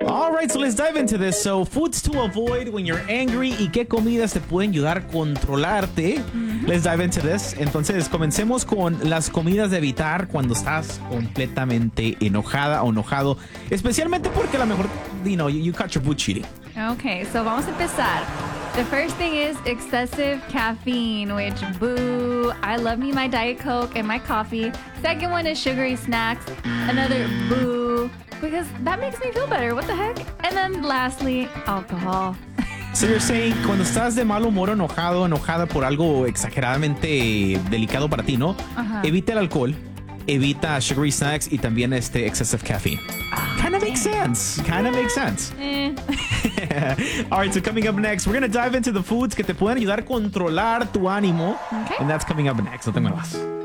All right, so let's dive into this. So, foods to avoid when you're angry y qué comidas te pueden ayudar a controlarte. Let's dive into this. Entonces, comencemos con las comidas de evitar cuando estás completamente enojada o enojado, especialmente porque a lo mejor, you caught your boot cheating. Okay, so vamos a empezar. The first thing is excessive caffeine, which, boo, I love me my Diet Coke and my coffee. Second one is sugary snacks. Another boo, because that makes me feel better. What the heck? And then lastly, alcohol. So you're saying, cuando estás de mal humor, enojada por algo exageradamente delicado para ti, ¿no? Evita el alcohol, evita sugary snacks y también excessive caffeine. Kind of makes sense. All right, so coming up next, we're going to dive into the foods que te pueden ayudar a controlar tu ánimo. Okay. And that's coming up next. No te muevas.